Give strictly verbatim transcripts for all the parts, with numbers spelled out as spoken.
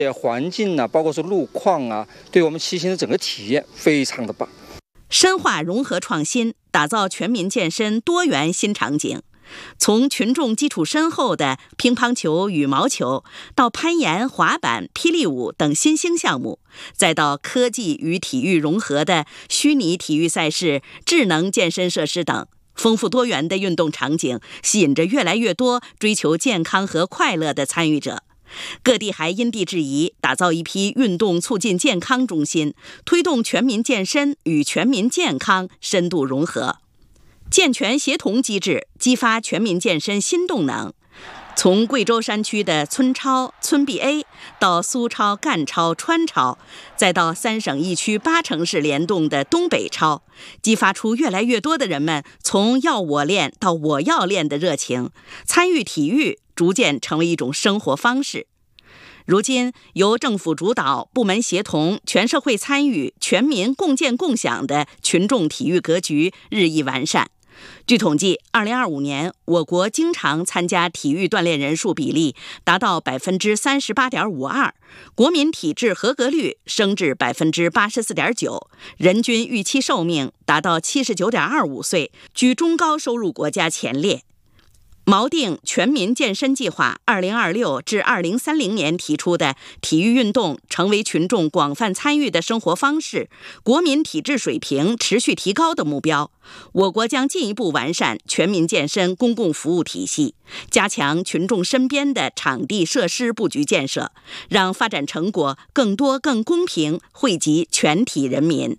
环境啊，包括是路况啊，对我们骑行的整个体验非常的棒。 深化融合创新，打造全民健身多元新场景。从群众基础深厚的乒乓球、羽毛球，到攀岩、滑板、霹雳舞等新兴项目，再到科技与体育融合的虚拟体育赛事、智能健身设施等，丰富多元的运动场景吸引着越来越多追求健康和快乐的参与者。各地还因地制宜，打造一批运动促进健康中心，推动全民健身与全民健康深度融合。健全协同机制，激发全民健身新动能。从贵州山区的村超、村 B A 到苏超、赣超、川超，再到三省一区八城市联动的东北超，激发出越来越多的人们从要我练到我要练的热情，参与体育逐渐成为一种生活方式。如今，由政府主导、部门协同、全社会参与、全民共建共享的群众体育格局日益完善。据统计，二零二五年，我国经常参加体育锻炼人数比例达到百分之三十八点五二，国民体质合格率升至百分之八十四点九，人均预期寿命达到七十九点二五岁，居中高收入国家前列。锚定全民健身计划二零二六至二零三零年提出的体育运动成为群众广泛参与的生活方式，国民体质水平持续提高的目标，我国将进一步完善全民健身公共服务体系，加强群众身边的场地设施布局建设，让发展成果更多更公平惠及全体人民。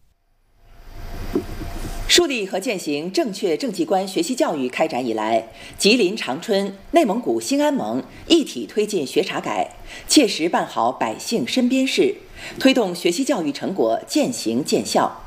树立和践行正确政绩观学习教育开展以来，吉林长春、内蒙古兴安盟一体推进学查改，切实办好百姓身边事，推动学习教育成果渐行渐效。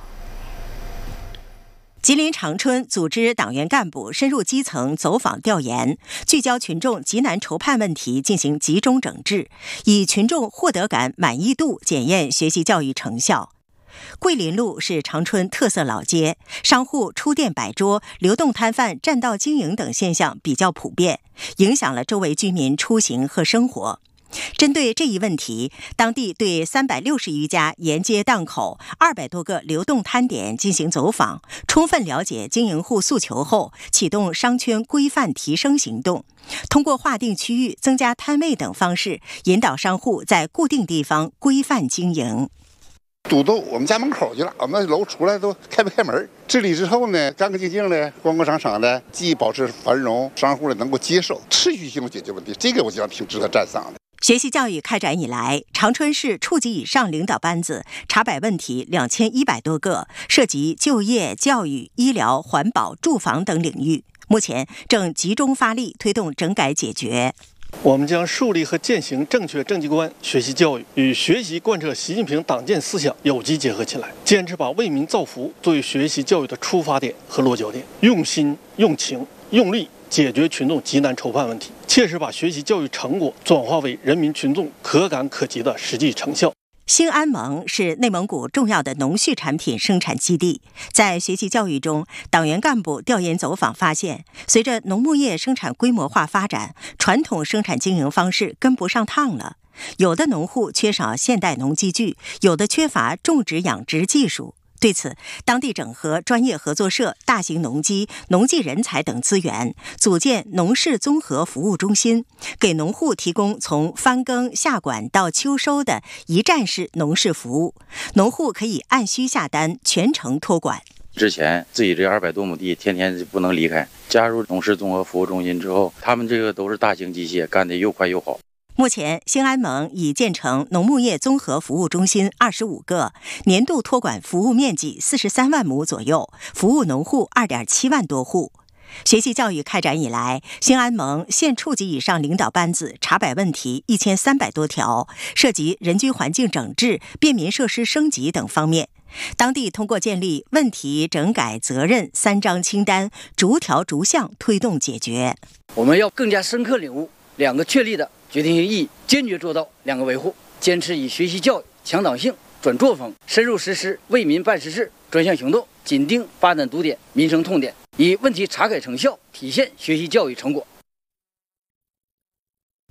吉林长春组织党员干部深入基层走访调研，聚焦群众急难愁盼问题进行集中整治，以群众获得感、满意度检验学习教育成效。桂林路是长春特色老街，商户出店摆桌、流动摊贩占道经营等现象比较普遍，影响了周围居民出行和生活。针对这一问题，当地对三百六十余家沿街档口、二百多个流动摊点进行走访，充分了解经营户诉求后，启动商圈规范提升行动，通过划定区域、增加摊位等方式，引导商户在固定地方规范经营。 堵到我们家门口去了，我们楼出来都开不开门。治理之后呢，干干净净的、光光闪闪的，既保持繁荣，商户呢能够接受，持续性解决问题，这个我觉得挺值得赞赏的。 学习教育开展以来，长春市处级以上领导班子查摆问题两千一百多个，涉及就业、教育、医疗、环保、住房等领域，目前正集中发力推动整改解决。 我们将树立和践行正确政绩观学习教育与学习贯彻习近平党建思想有机结合起来，坚持把为民造福作为学习教育的出发点和落脚点，用心、用情、用力解决群众急难愁盼问题，切实把学习教育成果转化为人民群众可感可及的实际成效。 兴安盟是内蒙古重要的农畜产品生产基地，在学习教育中，党员干部调研走访发现，随着农牧业生产规模化发展，传统生产经营方式跟不上趟了。有的农户缺少现代农机具，有的缺乏种植养殖技术。对此，当地整合专业合作社、大型农机、农技人才等资源，组建农事综合服务中心，给农户提供从翻耕、下管到秋收的一站式农事服务。农户可以按需下单，全程托管。 之前自己这二百多亩地，天天不能离开。加入农事综合服务中心之后，他们这个都是大型机械，干得又快又好。 目前，兴安盟已建成农牧业综合服务中心二十五个，年度托管服务面积四十三万亩左右，服务农户二点七万多户。学习教育开展以来，兴安盟县处级以上领导班子查摆问题一千三百多条，涉及人居环境整治、便民设施升级等方面。当地通过建立问题整改责任三张清单，逐条逐项推动解决。 我们要更加深刻领悟两个确立的决定性意义，坚决做到两个维护，坚持以学习教育强党性、转作风，深入实施为民办实事专项行动，紧盯发展堵点、民生痛点，以问题查改成效体现学习教育成果。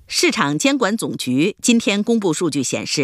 市场监管总局今天公布数据显示，